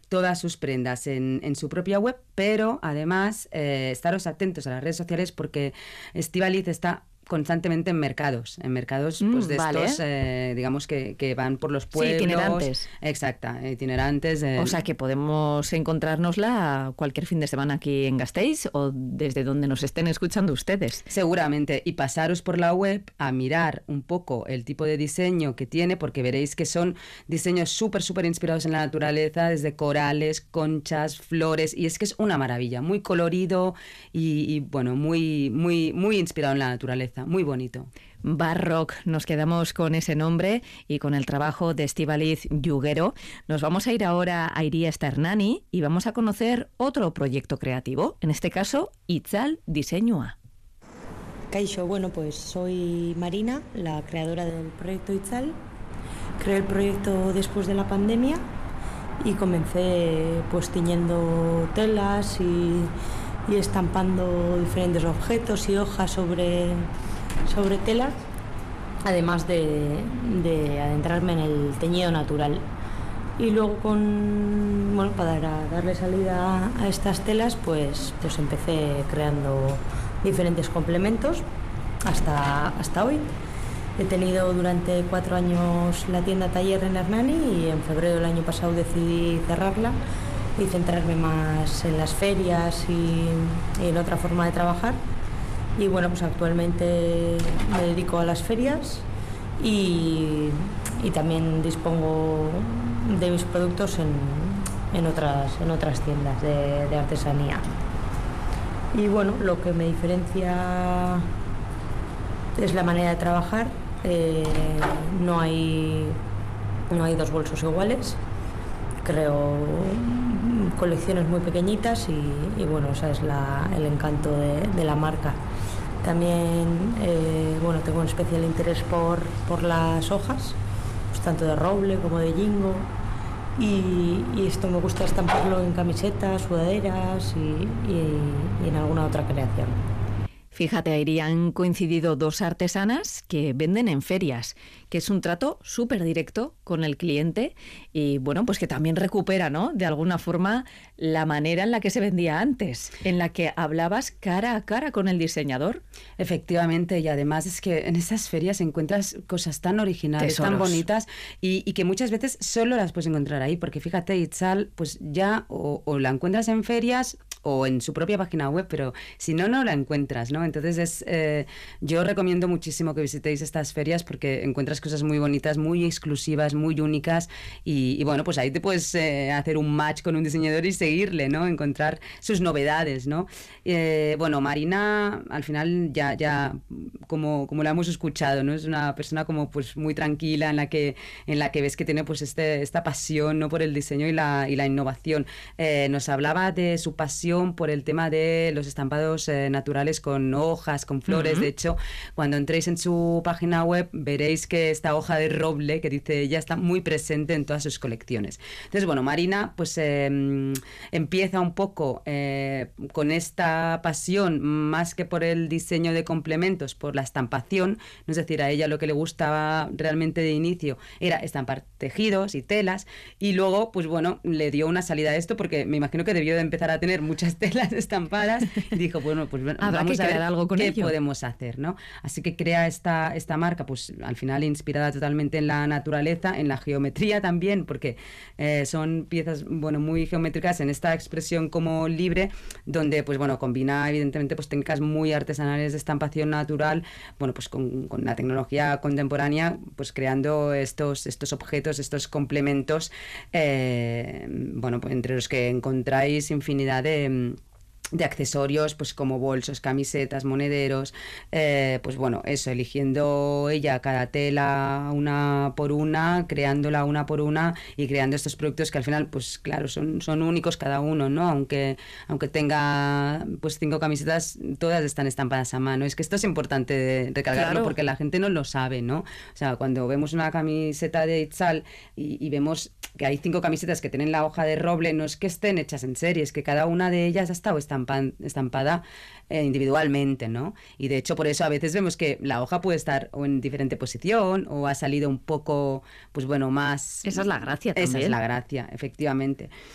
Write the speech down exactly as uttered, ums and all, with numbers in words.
todas sus prendas en, en su propia web, pero además eh, estaros atentos a las redes sociales porque Estíbaliz está constantemente en mercados, en mercados pues, Mm, de vale. estos, eh, digamos, que, que van por los pueblos. Sí, itinerantes. Exacta, itinerantes. Eh. O sea que podemos encontrárnosla cualquier fin de semana aquí en Gasteiz o desde donde nos estén escuchando ustedes. Seguramente, y pasaros por la web a mirar un poco el tipo de diseño que tiene, porque veréis que son diseños súper, súper inspirados en la naturaleza, desde corales, conchas, flores, y es que es una maravilla, muy colorido y, y bueno, muy, muy, muy inspirado en la naturaleza. Muy bonito. Barroc, nos quedamos con ese nombre y con el trabajo de Estíbaliz Yuguero. Nos vamos a ir ahora a Iría Sternani y vamos a conocer otro proyecto creativo, en este caso Itzal Diseinua. Kaixo, bueno, pues soy Marina, la creadora del proyecto Itzal. Creé el proyecto después de la pandemia y comencé pues tiñendo telas y y estampando diferentes objetos y hojas sobre, sobre telas, además de, de adentrarme en el teñido natural. Y luego con, bueno, para darle salida a estas telas, pues, pues empecé creando diferentes complementos hasta, hasta hoy. He tenido durante cuatro años la tienda taller en Hernani y en febrero del año pasado decidí cerrarla y centrarme más en las ferias y, y en otra forma de trabajar. Y bueno, pues actualmente me dedico a las ferias y, y también dispongo de mis productos en, en, otras, en otras tiendas de, de artesanía. Y bueno, lo que me diferencia es la manera de trabajar. Eh, no hay, no hay dos bolsos iguales. Creo colecciones muy pequeñitas y, y bueno, ese es la, el encanto de, de la marca. También eh, bueno, tengo un especial interés por, por las hojas, pues tanto de roble como de jingo, y, y esto me gusta estamparlo en camisetas, sudaderas y, y, y en alguna otra creación. Fíjate, ahí han coincidido dos artesanas que venden en ferias, que es un trato súper directo con el cliente y bueno, pues que también recupera, ¿no?, de alguna forma la manera en la que se vendía antes, en la que hablabas cara a cara con el diseñador. Efectivamente, y además es que en esas ferias encuentras cosas tan originales, Tesoros. tan bonitas y, y que muchas veces solo las puedes encontrar ahí, porque fíjate, Itzal, pues ya o, o la encuentras en ferias o en su propia página web, pero si no, no la encuentras, ¿no? Entonces es, eh, yo recomiendo muchísimo que visitéis estas ferias porque encuentras cosas muy bonitas, muy exclusivas, muy únicas y, y bueno, pues ahí te puedes eh, hacer un match con un diseñador y seguirle, ¿no? Encontrar sus novedades, ¿no? Eh, bueno, Marina, al final ya, ya como, como la hemos escuchado, ¿no? Es una persona como pues muy tranquila en la que, en la que ves que tiene pues este, esta pasión, ¿no?, por el diseño y la, y la innovación. Eh, nos hablaba de su pasión por el tema de los estampados eh, naturales con hojas, con flores. Uh-huh. De hecho, cuando entréis en su página web veréis que esta hoja de roble que dice ella está muy presente en todas sus colecciones. Entonces, bueno, Marina pues eh, empieza un poco eh, con esta pasión más que por el diseño de complementos, por la estampación, ¿no? Es decir, a ella lo que le gustaba realmente de inicio era estampar tejidos y telas y luego, pues bueno, le dio una salida a esto porque me imagino que debió de empezar a tener muchas telas estampadas y dijo, bueno, pues bueno, Habrá vamos que a ver algo con qué ello. podemos hacer, ¿no? Así que crea esta, esta marca, pues al final inspirada totalmente en la naturaleza, en la geometría también, porque eh, son piezas, bueno, muy geométricas en esta expresión como libre, donde, pues bueno, combina evidentemente pues técnicas muy artesanales de estampación natural, bueno, pues con, con la tecnología contemporánea, pues creando estos, estos objetos, estos complementos, eh, bueno, pues entre los que encontráis infinidad de de accesorios, pues como bolsos, camisetas, monederos, eh, pues bueno, eso, eligiendo ella cada tela una por una, creándola una por una y creando estos productos que al final, pues claro, son, son únicos cada uno, ¿no? Aunque, aunque tenga pues cinco camisetas, todas están estampadas a mano. Es que esto es importante recalcarlo, claro, porque la gente no lo sabe, ¿no? O sea, cuando vemos una camiseta de Itzal y, y vemos que hay cinco camisetas que tienen la hoja de roble, no es que estén hechas en serie, es que cada una de ellas ha estado estampan, estampada eh, individualmente, ¿no? Y de hecho por eso a veces vemos que la hoja puede estar o en diferente posición o ha salido un poco, pues bueno, más... Esa es la gracia también. Esa es la gracia, efectivamente.